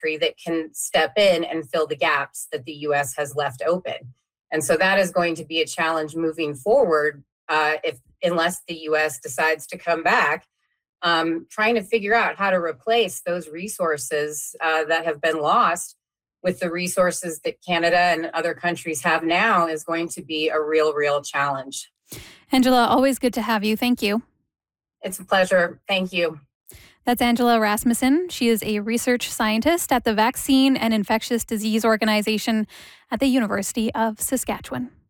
country that can step in and fill the gaps that the U.S. has left open. And so that is going to be a challenge moving forward unless the U.S. decides to come back, trying to figure out how to replace those resources that have been lost with the resources that Canada and other countries have now is going to be a real challenge. Angela, always good to have you. Thank you. It's a pleasure. Thank you. That's Angela Rasmussen. She is a research scientist at the Vaccine and Infectious Disease Organization at the University of Saskatchewan.